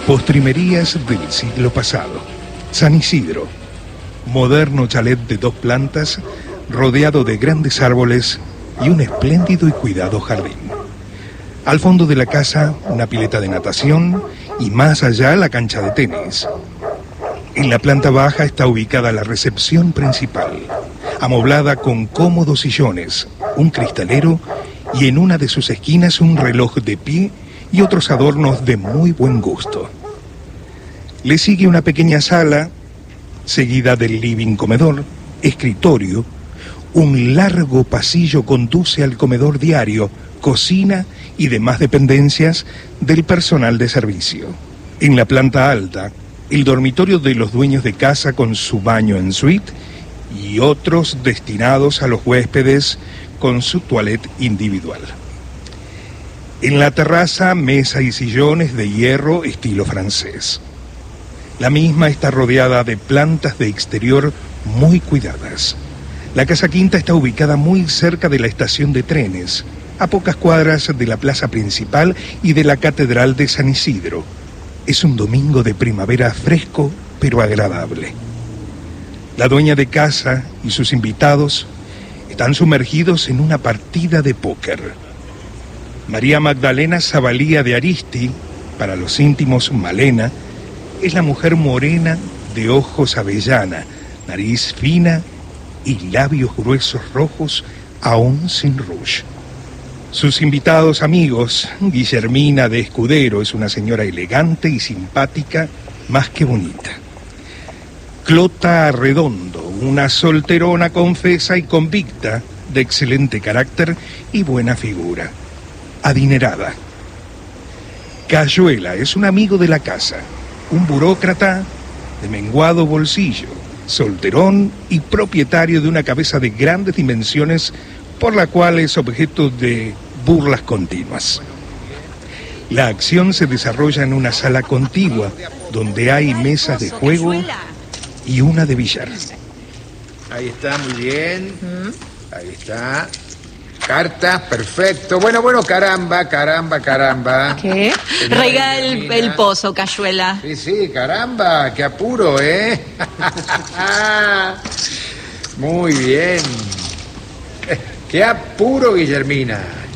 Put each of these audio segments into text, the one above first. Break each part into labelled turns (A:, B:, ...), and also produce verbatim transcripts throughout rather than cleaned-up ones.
A: Postrimerías del siglo pasado. San Isidro. Moderno chalet de dos plantas, rodeado de grandes árboles y un espléndido y cuidado jardín. Al fondo de la casa, una pileta de natación y más allá la cancha de tenis. En la planta baja está ubicada la recepción principal, amoblada con cómodos sillones, un cristalero y en una de sus esquinas un reloj de pie y otros adornos de muy buen gusto. Le sigue una pequeña sala, seguida del living comedor, escritorio. Un largo pasillo conduce al comedor diario, cocina y demás dependencias del personal de servicio. En la planta alta, el dormitorio de los dueños de casa con su baño en suite y otros destinados a los huéspedes con su toilette individual. En la terraza, mesa y sillones de hierro estilo francés. La misma está rodeada de plantas de exterior muy cuidadas. La casa quinta está ubicada muy cerca de la estación de trenes, a pocas cuadras de la plaza principal y de la Catedral de San Isidro. Es un domingo de primavera fresco, pero agradable. La dueña de casa y sus invitados están sumergidos en una partida de póker. María Magdalena Zavalía de Aristi, para los íntimos Malena, es la mujer morena de ojos avellana, nariz fina y labios gruesos rojos, aún sin rouge. Sus invitados amigos, Guillermina de Escudero, es una señora elegante y simpática, más que bonita. Clota Arredondo, una solterona confesa y convicta, de excelente carácter y buena figura. Adinerada. Cayuela es un amigo de la casa, un burócrata de menguado bolsillo, solterón y propietario de una cabeza de grandes dimensiones, por la cual es objeto de burlas continuas. La acción se desarrolla en una sala contigua, donde hay mesas de juego y una de billar.
B: Ahí está, muy bien. Ahí está. Cartas, perfecto. Bueno, bueno, caramba, caramba, caramba.
C: ¿Qué? Rega el, el pozo, Cayuela.
B: Sí, sí, caramba, qué apuro, ¿eh? Muy bien. Qué apuro, Guillermina.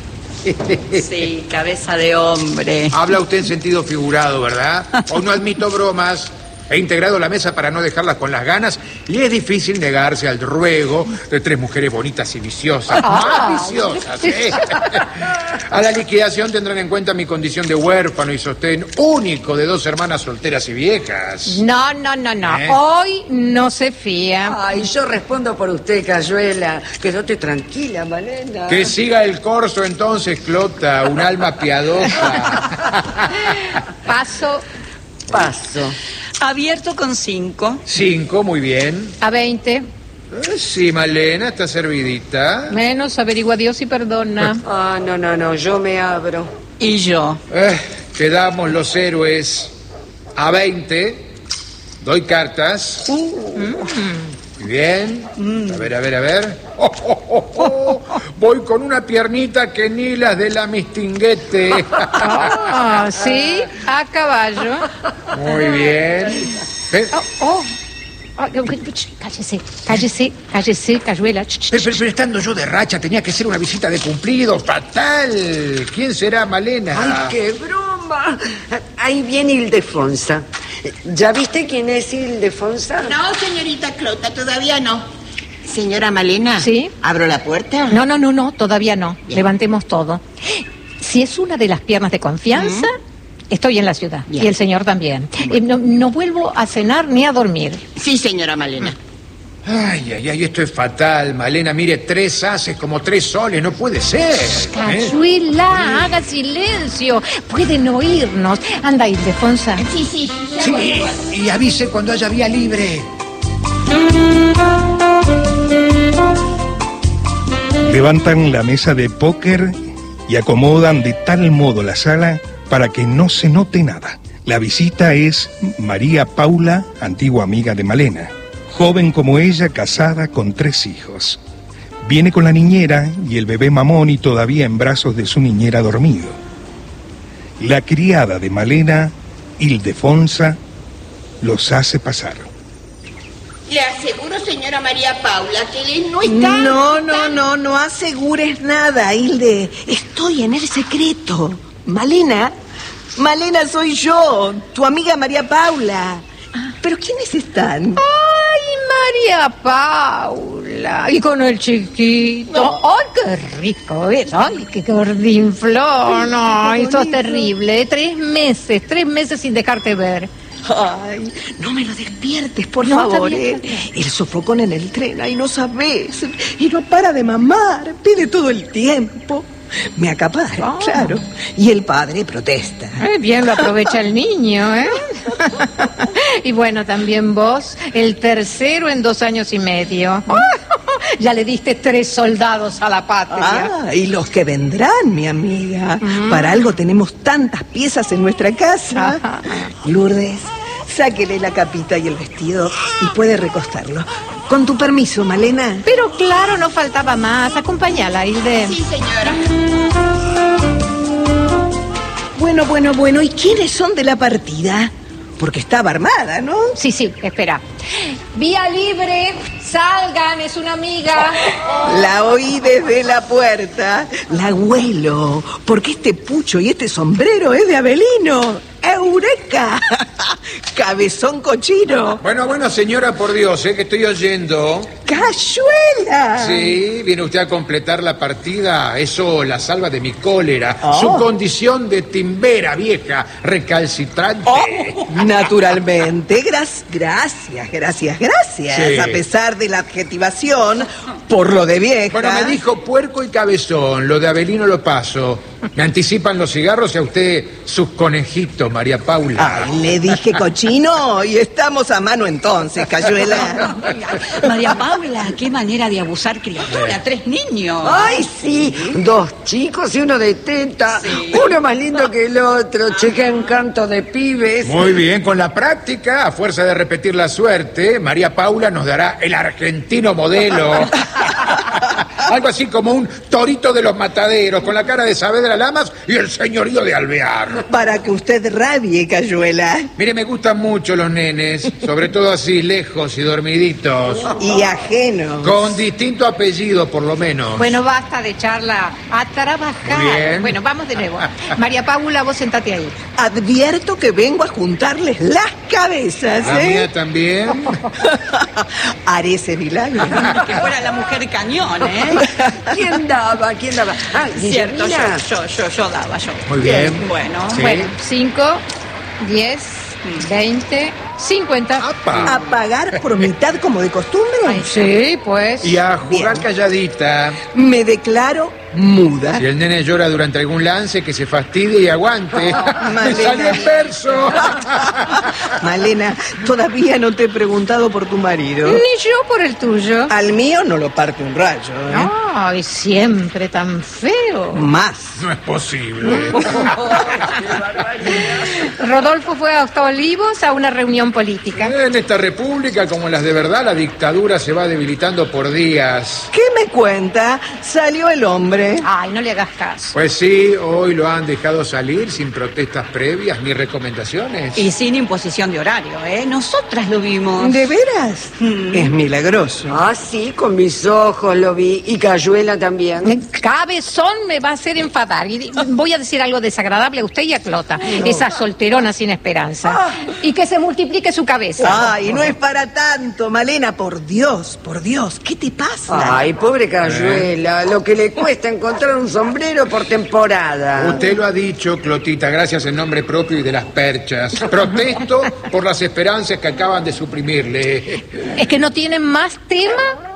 C: Sí, cabeza de hombre.
B: Habla usted en sentido figurado, ¿verdad? Hoy no admito bromas. He integrado la mesa para no dejarlas con las ganas y es difícil negarse al ruego de tres mujeres bonitas y viciosas. ¡Más viciosas, eh! A la liquidación tendrán en cuenta mi condición de huérfano y sostén único de dos hermanas solteras y viejas.
D: No, no, no, no.
B: ¿Eh?
D: Hoy no se fía.
E: Ay, yo respondo por usted, Cayuela. Quédate tranquila, Malena.
B: Que siga el corso entonces, Clota, un alma piadosa.
D: Paso
E: Paso.
C: Abierto con cinco.
B: Cinco, muy bien.
D: a veinte.
B: Eh, Sí, Malena, está servidita.
D: Menos averigua Dios y perdona.
E: Ah, no, no, no, yo me abro.
C: Y yo.
B: Eh, quedamos los héroes a veinte. Doy cartas. Muy bien. A ver, a ver, a ver. Oh, oh, oh, oh. Voy con una piernita que ni las de la mistinguete.
D: Ah, sí, a caballo.
B: Muy bien. Eh,
D: Oh, oh. Ah, cállese, cállese, cállese, Cayuela. Ch, ch,
B: Pero,
D: ch.
B: pero, pero estando yo de racha, tenía que ser una visita de cumplido. ¡Fatal! ¿Quién será, Malena?
E: ¡Ay, qué broma! Ahí viene Ildefonsa. ¿Ya viste quién es Ildefonsa?
F: No, señorita Clota, todavía no. Señora Malena.
D: ¿Sí?
F: ¿Abro la puerta?
D: No, no, no, no, todavía no.
F: Bien.
D: Levantemos todo. Si es una de las piernas de confianza, estoy en la ciudad.
F: Bien.
D: Y el señor también. Eh, no, no vuelvo a cenar ni a dormir.
F: Sí, señora Malena.
B: Ay, ay, ay, esto es fatal, Malena. Mire, tres haces como tres soles, no puede ser. ¿eh?
D: Cayuela, haga silencio. Pueden oírnos. Anda, Ildefonsa.
F: Sí, sí. ya
B: Sí,
F: voy.
B: y avise cuando haya vía libre.
A: Levantan la mesa de póker y acomodan de tal modo la sala para que no se note nada. La visita es María Paula, antigua amiga de Malena. Joven como ella, casada con tres hijos. Viene con la niñera y el bebé Mamoni todavía en brazos de su niñera dormido. La criada de Malena Ildefonsa los hace pasar.
F: Le aseguro, señora María Paula, que él no está...
G: No, no, no, no asegures nada, Hilde. Estoy en el secreto. Malena, Malena soy yo, tu amiga María Paula. ¿Pero quiénes están?
D: ¡Ay, María Paula! Y con el chiquito. ¡Ay, qué rico es! ¡Ay, qué gordinflón! ¡Ay, eso es terrible! Tres meses, tres meses sin dejarte ver.
G: Ay, no me lo despiertes, por
D: No,
G: favor.
D: está bien,
G: eh.
D: está bien.
G: El sofocón en el tren, ay, no sabes. Y no para de mamar, pide todo el tiempo. Me acapara,
D: Oh.
G: claro. Y el padre protesta.
D: Eh, bien lo aprovecha el niño, ¿eh? Y bueno, también vos, el tercero en dos años y medio. Ya le diste tres soldados a la patria.
G: Ah, y los que vendrán, mi amiga. Para algo tenemos tantas piezas en nuestra casa.
D: Ajá.
G: Lourdes, sáquele la capita y el vestido y puede recostarlo. Con tu permiso, Malena.
D: Pero claro, no faltaba más. Acompáñala, Hilde.
F: Sí, señora.
G: Bueno, bueno, bueno. ¿Y quiénes son de la partida? Porque estaba armada, ¿no?
D: Sí, sí, espera. Vía libre, salgan, es una amiga.
G: La oí desde la puerta. La huelo. Porque este pucho y este sombrero es de Avelino. ¡Eureka! ¡Cabezón cochino!
B: Bueno, bueno, señora, por Dios, ¿eh? Que estoy oyendo.
G: ¡Cayuela!
B: Sí, viene usted a completar la partida. Eso la salva de mi cólera.
G: Oh.
B: Su condición de timbera vieja, recalcitrante.
G: Oh, naturalmente. Gras- gracias, gracias, gracias.
B: Sí.
G: A pesar de la adjetivación, por lo de vieja.
B: Bueno, me dijo puerco y cabezón. Lo de Avelino lo paso. Me anticipan los cigarros y a usted sus conejitos, María Paula.
G: Ay, le dije cochino y estamos a mano entonces, Cayuela.
C: María Paula, qué manera de abusar criatura, tres niños.
E: Ay, sí, dos chicos y uno de teta. Uno más lindo que el otro. Che, qué encanto de pibes.
B: Muy bien, con la práctica, a fuerza de repetir la suerte, María Paula nos dará el argentino modelo. Algo así como un torito de los mataderos, con la cara de Saavedra Lamas y el señorío de Alvear.
G: Para que usted rabie, Cayuela.
B: Mire, me gustan mucho los nenes, sobre todo así, lejos y dormiditos.
G: Y ajeno.
B: Con distinto apellido, por lo menos.
D: Bueno, basta de charla. A trabajar.
B: Muy bien.
D: Bueno, vamos de nuevo. María Paula, vos sentate ahí.
G: Advierto que vengo a juntarles las cabezas,
B: La
G: ¿eh?
B: mía también.
G: Haré ese milagro.
C: Que fuera la mujer cañón, ¿eh?
E: ¿Quién daba? ¿Quién daba? Ah,
C: Cierto, yo,
E: Guillermina.
C: yo, yo, yo daba, yo.
B: Muy bien.
C: Bueno,
B: Sí.
D: Bueno, cinco, diez, veinte, cincuenta.
B: ¡Apa!
G: ¿A pagar por mitad como de costumbre?
D: Ay, sí, pues.
B: Y a jugar
G: Bien.
B: calladita.
G: Me declaro muda.
B: Si el nene llora durante algún lance, que se fastidie y aguante. ¡Me
G: Malena.
B: salió el verso!
G: Malena, todavía no te he preguntado por tu marido.
D: Ni yo por el tuyo.
G: Al mío no lo parte un rayo, ¿eh?
D: Ay, siempre tan feo.
G: Más.
B: No es posible.
D: Rodolfo fue hasta Olivos a una reunión política.
B: En esta república, como en las de verdad, la dictadura se va debilitando por días.
G: ¿Qué me cuenta? Salió el hombre.
D: Ay, no le hagas caso.
B: Pues sí, hoy lo han dejado salir sin protestas previas ni recomendaciones.
C: Y sin imposición de horario, ¿eh? Nosotras lo vimos.
G: ¿De veras? Es milagroso.
E: Ah, sí, con mis ojos lo vi. Y Cayuela también.
D: Cabezón me va a hacer enfadar. Y voy a decir algo desagradable a usted y a Clota. Esa solterona sin esperanza. Y que se multiplique su cabeza.
G: Ay, no es para tanto, Malena, por Dios, por Dios, ¿qué te pasa?
E: Ay, pobre Cayuela, lo que le cuesta encontrar un sombrero por temporada.
B: Usted lo ha dicho, Clotita, gracias en nombre propio y de las perchas. Protesto por las esperanzas que acaban de suprimirle.
D: Es que no tienen más tema.